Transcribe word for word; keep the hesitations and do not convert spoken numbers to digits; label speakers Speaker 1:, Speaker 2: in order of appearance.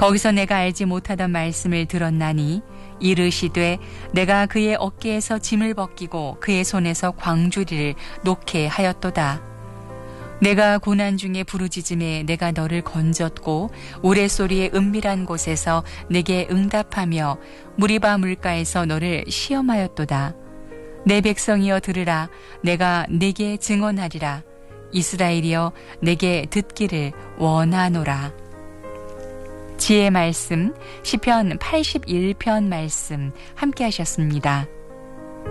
Speaker 1: 거기서 내가 알지 못하던 말씀을 들었나니 이르시되 내가 그의 어깨에서 짐을 벗기고 그의 손에서 광주리를 놓게 하였도다. 내가 고난 중에 부르짖음에 내가 너를 건졌고 우레소리의 은밀한 곳에서 내게 응답하며 무리바 물가에서 너를 시험하였도다. 내 백성이여 들으라. 내가 내게 증언하리라. 이스라엘이여 내게 듣기를 원하노라. 지혜의 말씀 시편 팔십일 편 말씀 함께 하셨습니다.